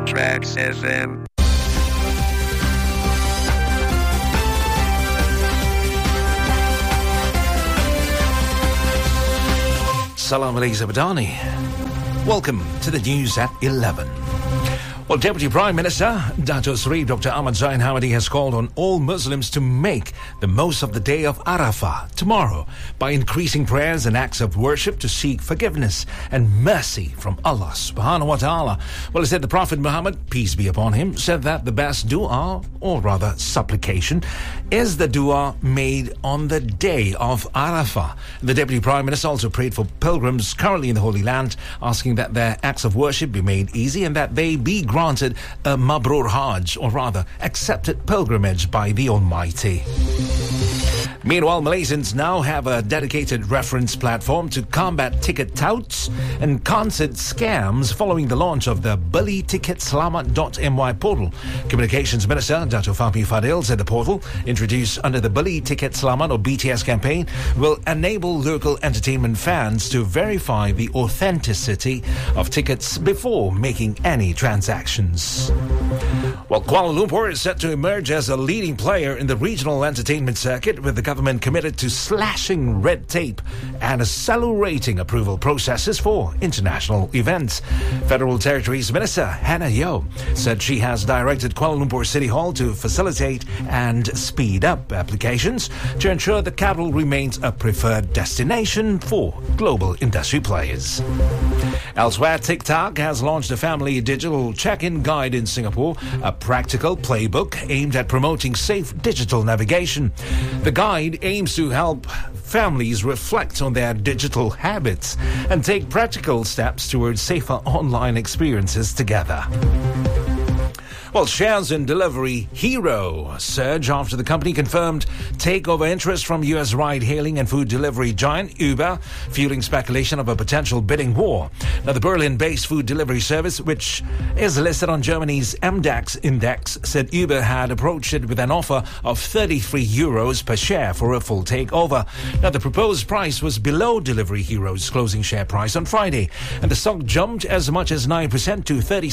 Tracks FM. Salam alaikum Badani. Welcome to the news at 11. Well, Deputy Prime Minister Dato Sri Dr. Ahmad Zain Hamidi has called on all Muslims to make the most of the day of Arafah tomorrow by increasing prayers and acts of worship to seek forgiveness and mercy from Allah subhanahu wa ta'ala. Well, he said the Prophet Muhammad, peace be upon him, said that the best dua, or rather supplication, is the dua made on the day of Arafah. The Deputy Prime Minister also prayed for pilgrims currently in the Holy Land, asking that their acts of worship be made easy and that they be granted a Mabrur Hajj, or rather accepted pilgrimage by the Almighty. Meanwhile, Malaysians now have a dedicated reference platform to combat ticket touts and concert scams following the launch of the BeliTiketSelamat.my portal. Communications Minister Dato Fahmi Fadil said the portal, introduced under the Beli Tiket Selamat or BTS campaign, will enable local entertainment fans to verify the authenticity of tickets before making any transactions. Well, Kuala Lumpur is set to emerge as a leading player in the regional entertainment circuit, with the government committed to slashing red tape and accelerating approval processes for international events. Federal Territories Minister Hannah Yeoh said she has directed Kuala Lumpur City Hall to facilitate and speed up applications to ensure the capital remains a preferred destination for global industry players. Elsewhere, TikTok has launched a family digital check-in guide in Singapore, a practical playbook aimed at promoting safe digital navigation. The guide aims to help families reflect on their digital habits and take practical steps towards safer online experiences together. Well, shares in delivery Hero surge after the company confirmed takeover interest from US ride-hailing and food delivery giant Uber, fueling speculation of a potential bidding war. Now, the Berlin-based food delivery service, which is listed on Germany's MDAX index, said Uber had approached it with an offer of €33 per share for a full takeover. Now, the proposed price was below Delivery Hero's closing share price on Friday, and the stock jumped as much as 9% to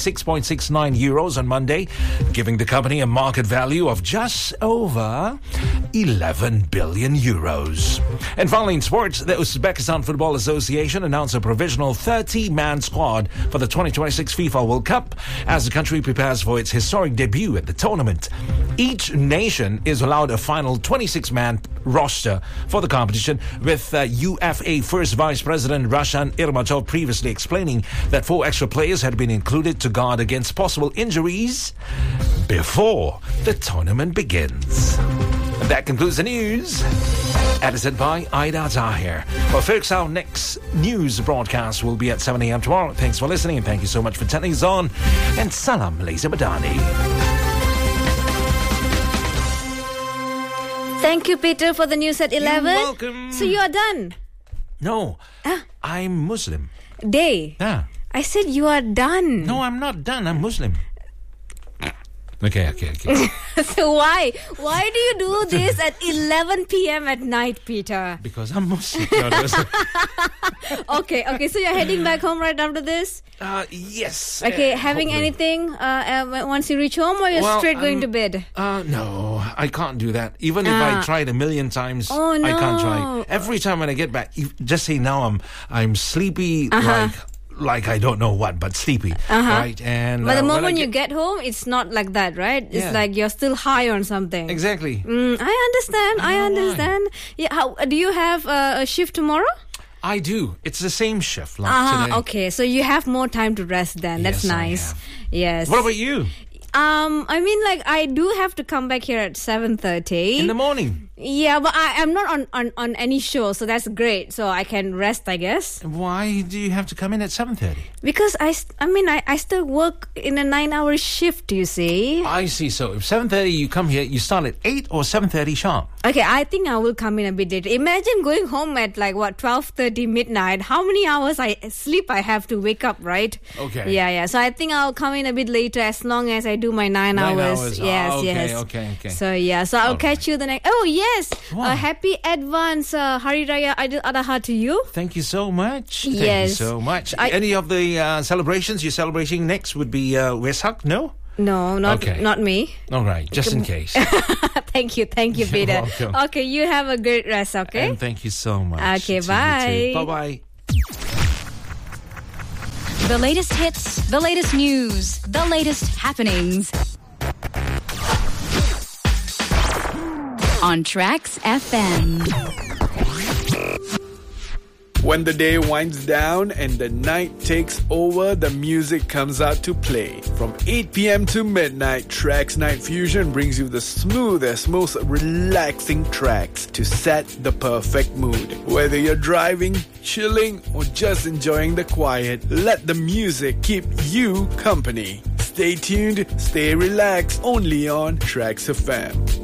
€36.69 on Monday, giving the company a market value of just over €11 billion. And finally, in sports, the Uzbekistan Football Association announced a provisional 30-man squad for the 2026 FIFA World Cup as the country prepares for its historic debut at the tournament. Each nation is allowed a final 26-man roster for the competition, with UFA First Vice President Rashan Irmatov previously explaining that 4 extra players had been included to guard against possible injuries before the tournament begins. And that concludes the news, edited by Aida Tahir. Well, folks, our next news broadcast will be at 7 a.m. tomorrow. Thanks for listening, and thank you so much for turning us on. And Salam Malaysia Madani. Thank you, Peter, for the news at 11. You're welcome. So you are done? No, I'm Muslim. Day. Yeah. I said you are done. No, I'm not done. I'm Muslim. Okay. So why do you do this at 11 p.m. at night, Peter? Because I'm Muslim. Okay, so you're heading back home right after this? Yes. Okay, having hopefully. Anything once you reach home, or you're straight going to bed? No, I can't do that. Even if I tried a million times, oh, no. I can't try. Every time when I get back, just say now I'm sleepy, like I don't know what, but sleepy, right? And but the moment you get home, it's not like that, right? It's like you're still high on something. Exactly. I understand. Yeah. How do you have a shift tomorrow? I do. It's the same shift like today. Okay. So you have more time to rest then. That's Yes, nice. I have. Yes. What about you? I mean, like, I do have to come back here at 7:30 in the morning. Yeah, but I'm not on any show, so that's great. So I can rest, I guess. Why do you have to come in at 7:30? Because I still work in a 9-hour shift, you see. I see. So if 7:30 you come here, you start at 8 or 7:30 sharp. Okay, I think I will come in a bit later. Imagine going home at 12:30 midnight. How many hours sleep I have to wake up, right? Okay. Yeah. So I think I'll come in a bit later, as long as I do my 9 hours. Yes, okay, yes. Okay. So yeah, so I'll catch you the next. Oh yeah. Yes. Wow. Happy advance Hari Raya Idul Adha to you. Thank you so much. Thank you Yes. so much. Any of the celebrations you're celebrating next would be Wesak? No? No, not me. All right, just in case. Thank you, You're Peter. welcome. Okay, you have a great rest, okay? And thank you so much. Okay, to bye. you too. Bye-bye. The latest hits, the latest news, the latest happenings. On Tracks FM. When the day winds down and the night takes over, the music comes out to play. From 8 p.m. to midnight, Tracks Night Fusion brings you the smoothest, most relaxing tracks to set the perfect mood. Whether you're driving, chilling, or just enjoying the quiet, let the music keep you company. Stay tuned, stay relaxed, only on Tracks FM.